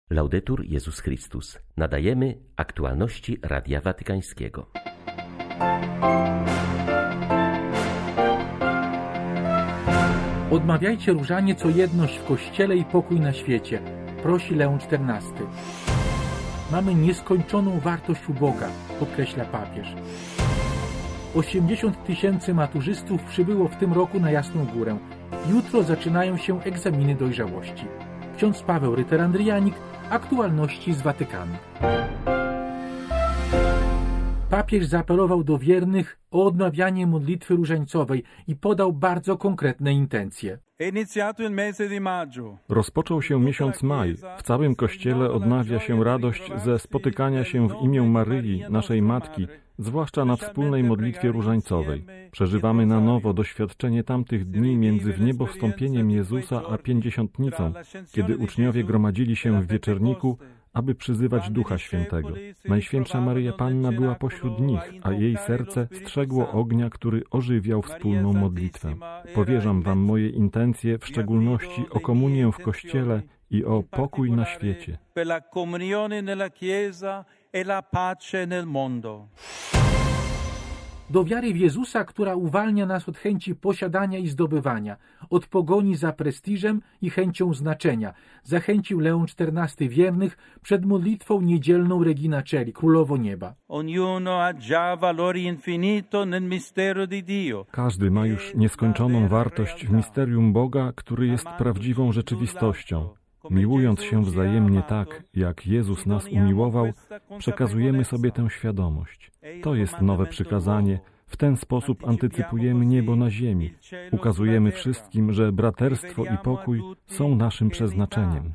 Laudetur Jezus Chrystus. Nadajemy aktualności Radia Watykańskiego. Odmawiajcie różaniec o jedność w Kościele i pokój na świecie, prosi Leon XIV. Mamy nieskończoną wartość u Boga, podkreśla papież. 80 000 maturzystów przybyło w tym roku na Jasną Górę. Jutro zaczynają się egzaminy dojrzałości. Ksiądz Paweł Ryter-Andrianik, aktualności z Watykanu. Papież zaapelował do wiernych o odmawianie modlitwy różańcowej i podał bardzo konkretne intencje. Rozpoczął się miesiąc maj. W całym Kościele odnawia się radość ze spotykania się w imię Maryi, naszej Matki, zwłaszcza na wspólnej modlitwie różańcowej. Przeżywamy na nowo doświadczenie tamtych dni między wniebowstąpieniem Jezusa a Pięćdziesiątnicą, kiedy uczniowie gromadzili się w wieczerniku, aby przyzywać Ducha Świętego. Najświętsza Maryja Panna była pośród nich, a jej serce strzegło ognia, który ożywiał wspólną modlitwę. Powierzam wam moje intencje, w szczególności o komunię w Kościele i o pokój na świecie. Do wiary w Jezusa, która uwalnia nas od chęci posiadania i zdobywania, od pogoni za prestiżem i chęcią znaczenia, zachęcił Leon XIV wiernych przed modlitwą niedzielną Regina Coeli, Królowo Nieba. Każdy ma już nieskończoną wartość w misterium Boga, który jest prawdziwą rzeczywistością. Miłując się wzajemnie tak, jak Jezus nas umiłował, przekazujemy sobie tę świadomość. To jest nowe przykazanie. W ten sposób antycypujemy niebo na ziemi. Ukazujemy wszystkim, że braterstwo i pokój są naszym przeznaczeniem.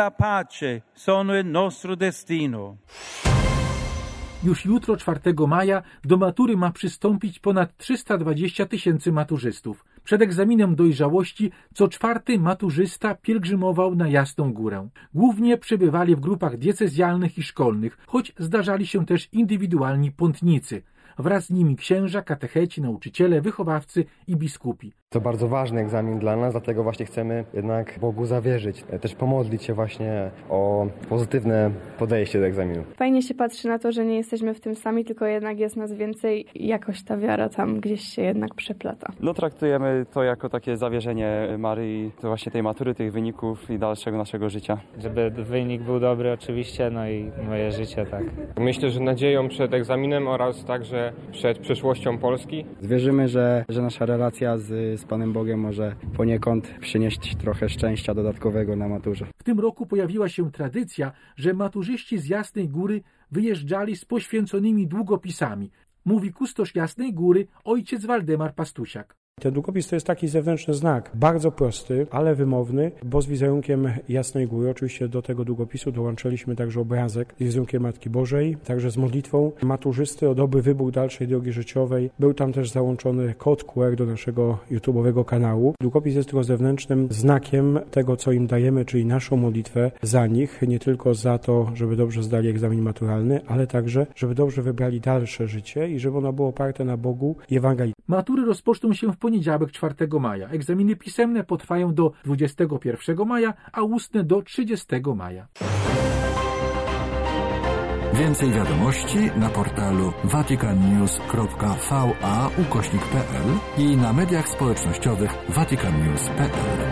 Już jutro, 4 maja, do matury ma przystąpić ponad 320 000 maturzystów. Przed egzaminem dojrzałości co czwarty maturzysta pielgrzymował na Jasną Górę. Głównie przebywali w grupach diecezjalnych i szkolnych, choć zdarzali się też indywidualni pątnicy. Wraz z nimi księża, katecheci, nauczyciele, wychowawcy i biskupi. To bardzo ważny egzamin dla nas, dlatego właśnie chcemy jednak Bogu zawierzyć, też pomodlić się właśnie o pozytywne podejście do egzaminu. Fajnie się patrzy na to, że nie jesteśmy w tym sami, tylko jednak jest nas więcej i jakoś ta wiara tam gdzieś się jednak przeplata. Traktujemy to jako takie zawierzenie Maryi, to właśnie tej matury, tych wyników i dalszego naszego życia. Żeby wynik był dobry oczywiście, no i moje życie, tak. Myślę, że nadzieją przed egzaminem oraz także przed przyszłością Polski. Wierzymy, że nasza relacja z Panem Bogiem może poniekąd przynieść trochę szczęścia dodatkowego na maturze. W tym roku pojawiła się tradycja, że maturzyści z Jasnej Góry wyjeżdżali z poświęconymi długopisami. Mówi kustosz Jasnej Góry, ojciec Waldemar Pastusiak. Ten długopis to jest taki zewnętrzny znak, bardzo prosty, ale wymowny, bo z wizerunkiem Jasnej Góry. Oczywiście do tego długopisu dołączyliśmy także obrazek z wizerunkiem Matki Bożej, także z modlitwą maturzysty o dobry wybór dalszej drogi życiowej. Był tam też załączony kod QR do naszego YouTube'owego kanału. Długopis jest tylko zewnętrznym znakiem tego, co im dajemy, czyli naszą modlitwę za nich, nie tylko za to, żeby dobrze zdali egzamin maturalny, ale także, żeby dobrze wybrali dalsze życie i żeby ono było oparte na Bogu i Ewangelii. Matury rozpoczną się w poniedziałek 4 maja. Egzaminy pisemne potrwają do 21 maja, a ustne do 30 maja. Więcej wiadomości na portalu vaticannews.va/pl i na mediach społecznościowych vaticannews.pl.